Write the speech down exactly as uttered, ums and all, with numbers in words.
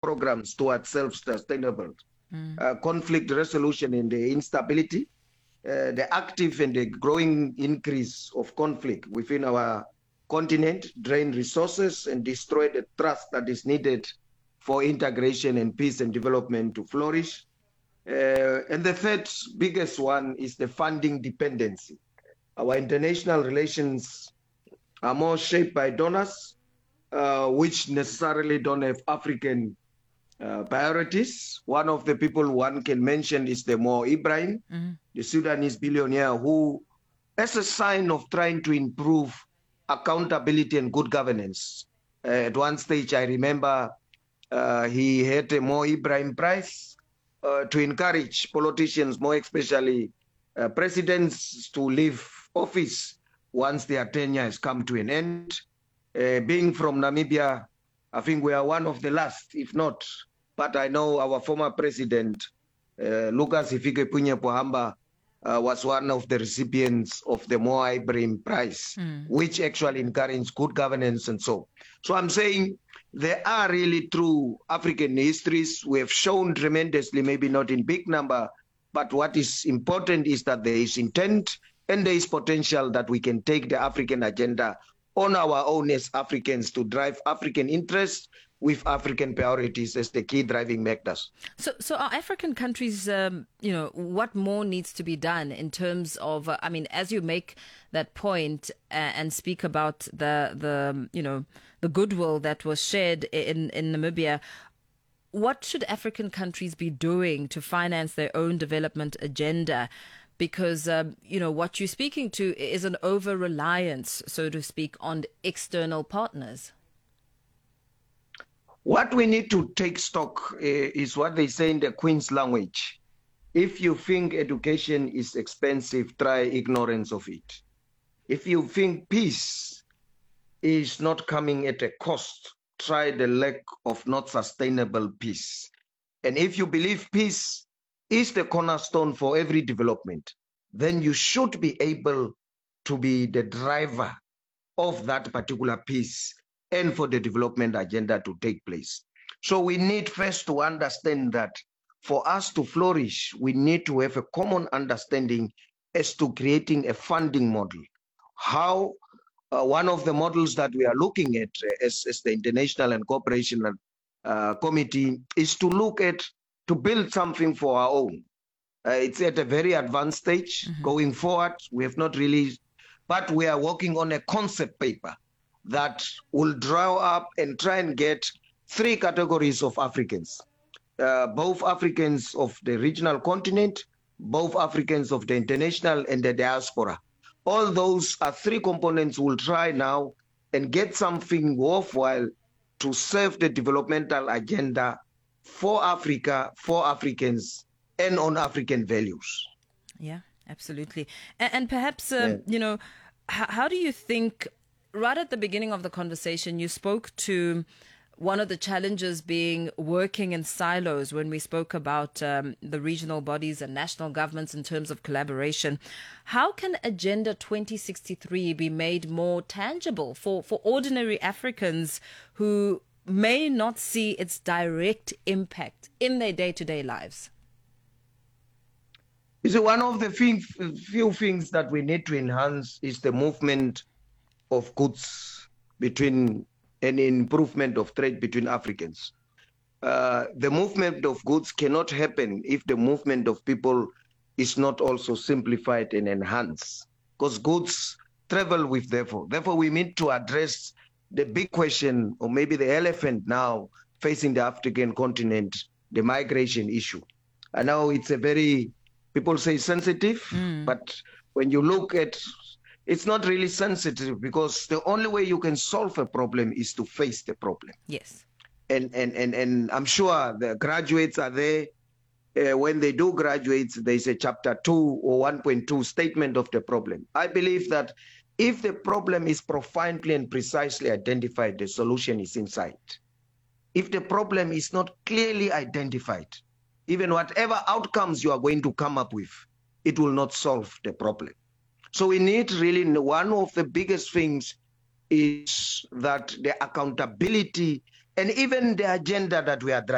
programs towards self-sustainable mm. uh, conflict resolution and the instability, uh, the active and the growing increase of conflict within our continent drain resources and destroy the trust that is needed for integration and peace and development to flourish. Uh, and the third biggest one is the funding dependency. Our international relations are more shaped by donors, uh, which necessarily don't have African uh, priorities. One of the people one can mention is the Mo Ibrahim, mm-hmm. the Sudanese billionaire who, as a sign of trying to improve accountability and good governance, uh, at one stage I remember uh, he had a Mo Ibrahim Prize uh, to encourage politicians, more especially uh, presidents, to leave office once their tenure has come to an end. Uh, being from Namibia, I think we are one of the last, if not, but I know our former president, uh, Lucas Hifikepunye Pohamba, uh, was one of the recipients of the Mo Ibrahim Prize, mm. which actually encourages good governance and so. So I'm saying there are really true African histories. We have shown tremendously, maybe not in big number, but what is important is that there is intent and there is potential that we can take the African agenda on our own as Africans to drive African interests with African priorities as the key driving factors. So, so are African countries, um, you know, what more needs to be done in terms of, uh, I mean, as you make that point uh, and speak about the, the, you know, the goodwill that was shared in, in Namibia, what should African countries be doing to finance their own development agenda? Because, um, you know, what you're speaking to is an over-reliance, so to speak, on external partners. What we need to take stock uh, is what they say in the Queen's language. If you think education is expensive, try ignorance of it. If you think peace is not coming at a cost, try the lack of not sustainable peace. And if you believe peace is the cornerstone for every development, then you should be able to be the driver of that particular peace and for the development agenda to take place. So we need first to understand that for us to flourish, we need to have a common understanding as to creating a funding model. How uh, one of the models that we are looking at uh, as, as the International and Cooperation uh, Committee is to look at to build something for our own. Uh, it's at a very advanced stage. Mm-hmm. Going forward, we have not really, but we are working on a concept paper that will draw up and try and get three categories of Africans, uh, both Africans of the regional continent, both Africans of the international and the diaspora. All those are three components we'll try now and get something worthwhile to serve the developmental agenda for Africa, for Africans, and on African values. Yeah, absolutely. And, and perhaps, um, yeah. you know, how, how do you think, right at the beginning of the conversation, you spoke to one of the challenges being working in silos when we spoke about um, the regional bodies and national governments in terms of collaboration. How can Agenda twenty sixty-three be made more tangible for, for ordinary Africans who may not see its direct impact in their day-to-day lives? You see, one of the thing, few things that we need to enhance is the movement of goods between an improvement of trade between Africans. Uh, the movement of goods cannot happen if the movement of people is not also simplified and enhanced, because goods travel with therefore. Therefore, we need to address the big question, or maybe the elephant now facing the African continent, the migration issue. I know it's a very, people say sensitive, mm. but when you look at, it's not really sensitive, because the only way you can solve a problem is to face the problem. Yes. And and and, and I'm sure the graduates are there. Uh, when they do graduate, there's a chapter two or one point two statement of the problem. I believe that if the problem is profoundly and precisely identified, the solution is inside. If the problem is not clearly identified, even whatever outcomes you are going to come up with, it will not solve the problem. So we need really, one of the biggest things is that the accountability and even the agenda that we are driving